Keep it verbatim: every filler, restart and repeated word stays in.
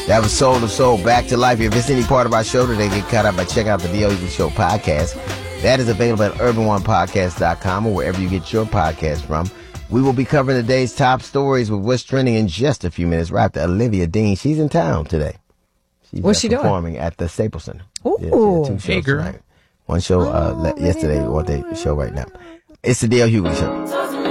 That was Soul to Soul, Back to Life. If it's any part of our show today, get caught up by checking out the D L Hughley Show podcast. That is available at urban one podcast dot com or wherever you get your podcast from. We will be covering the day's top stories with what's trending in just a few minutes. Right after Olivia Dean. She's in town today. She's What's she performing doing? at the Staples Center. Ooh. Yeah, two shows hey, girl. tonight. One show uh, oh, yesterday, one day show right now. It's the D L Hughley Show.